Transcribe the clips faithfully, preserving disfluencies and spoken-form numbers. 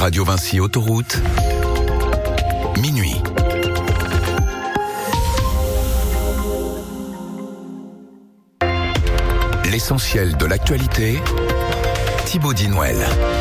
Radio Vinci Autoroute, minuit. L'essentiel de l'actualité, Thibaut Dinouel.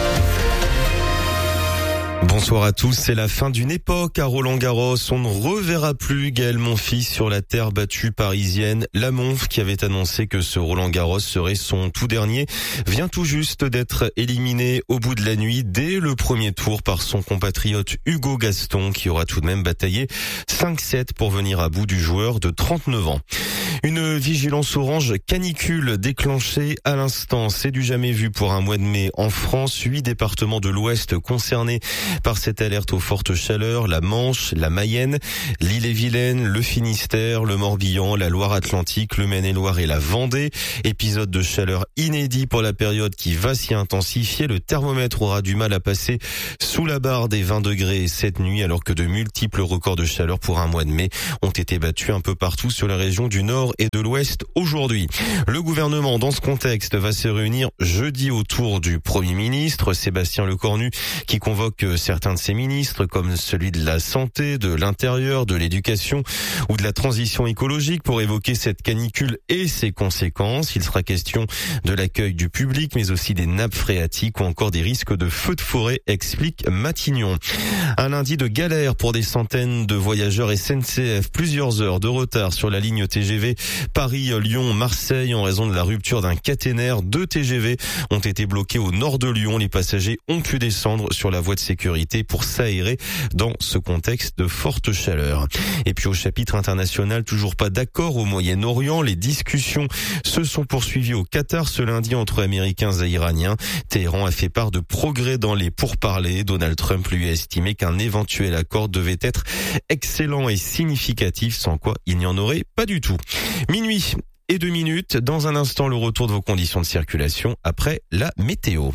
Bonsoir à tous, c'est la fin d'une époque à Roland-Garros. On ne reverra plus Gaël Monfils sur la terre battue parisienne. La Monf, qui avait annoncé que ce Roland-Garros serait son tout dernier, vient tout juste d'être éliminé au bout de la nuit dès le premier tour par son compatriote Hugo Gaston, qui aura tout de même bataillé cinq sept pour venir à bout du joueur de trente-neuf ans. Une vigilance orange canicule déclenchée à l'instant. C'est du jamais vu pour un mois de mai en France. Huit départements de l'Ouest concernés par cette alerte aux fortes chaleurs: la Manche, la Mayenne, l'Ille-et-Vilaine, le Finistère, le Morbihan, la Loire-Atlantique, le Maine-et-Loire et la Vendée. Épisode de chaleur inédit pour la période qui va s'y intensifier. Le thermomètre aura du mal à passer sous la barre des vingt degrés cette nuit, alors que de multiples records de chaleur pour un mois de mai ont été battus un peu partout sur la région du Nord et de l'Ouest aujourd'hui. Le gouvernement, dans ce contexte, va se réunir jeudi autour du Premier ministre, Sébastien Lecornu, qui convoque certains de ses ministres, comme celui de la Santé, de l'Intérieur, de l'Éducation ou de la Transition écologique, pour évoquer cette canicule et ses conséquences. Il sera question de l'accueil du public, mais aussi des nappes phréatiques ou encore des risques de feux de forêt, explique Matignon. Un lundi de galère pour des centaines de voyageurs S N C F. Plusieurs heures de retard sur la ligne T G V Paris-Lyon-Marseille en raison de la rupture d'un caténaire. Deux T G V ont été bloqués au nord de Lyon. Les passagers ont pu descendre sur la voie de sécurité pour s'aérer dans ce contexte de forte chaleur. Et puis au chapitre international, toujours pas d'accord au Moyen-Orient. Les discussions se sont poursuivies au Qatar ce lundi entre Américains et Iraniens. Téhéran a fait part de progrès dans les pourparlers. Donald Trump lui a estimé qu'un éventuel accord devait être excellent et significatif, sans quoi il n'y en aurait pas du tout. Minuit et deux minutes. Dans un instant, le retour de vos conditions de circulation après la météo.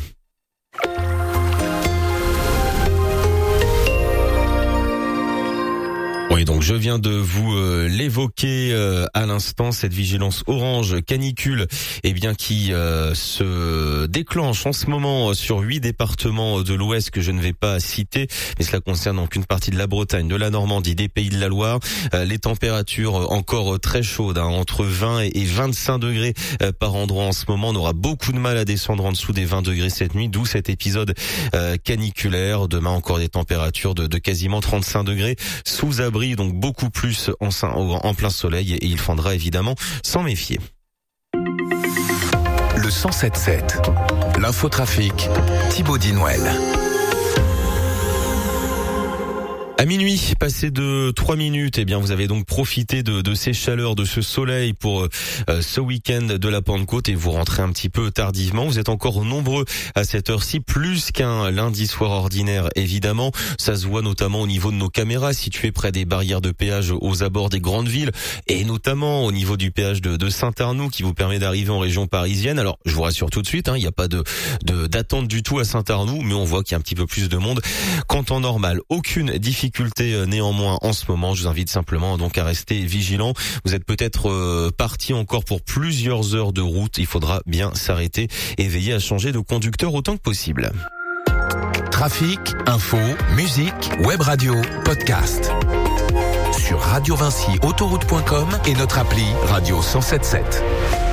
Oui, donc je viens de vous euh, l'évoquer euh, à l'instant, cette vigilance orange canicule, eh bien qui euh, se déclenche en ce moment sur huit départements de l'Ouest que je ne vais pas citer, mais cela concerne donc une partie de la Bretagne, de la Normandie, des Pays de la Loire. Euh, les températures encore très chaudes, hein, entre vingt et vingt-cinq degrés euh, par endroit en ce moment. On aura beaucoup de mal à descendre en dessous des vingt degrés cette nuit, d'où cet épisode euh, caniculaire. Demain encore des températures de, de quasiment trente-cinq degrés sous abri, donc beaucoup plus en, en plein soleil, et il faudra évidemment s'en méfier. Le cent sept sept, l'infotrafic, Thibaut Dinouel. À minuit, passé de trois minutes, eh bien vous avez donc profité de, de ces chaleurs, de ce soleil pour euh, ce week-end de la Pentecôte, et vous rentrez un petit peu tardivement. Vous êtes encore nombreux à cette heure-ci, plus qu'un lundi soir ordinaire évidemment. Ça se voit notamment au niveau de nos caméras situées près des barrières de péage aux abords des grandes villes, et notamment au niveau du péage de, de Saint-Arnoux qui vous permet d'arriver en région parisienne. Alors je vous rassure tout de suite, hein, il n'y a pas de, de d'attente du tout à Saint-Arnoux, mais on voit qu'il y a un petit peu plus de monde qu'en temps normal. Aucune difficulté néanmoins en ce moment. Je vous invite simplement donc à rester vigilant. Vous êtes peut-être euh, parti encore pour plusieurs heures de route. Il faudra bien s'arrêter et veiller à changer de conducteur autant que possible. Trafic, info, musique, web radio, podcast. Sur radio vinci autoroute point com et notre appli Radio cent soixante-dix-sept.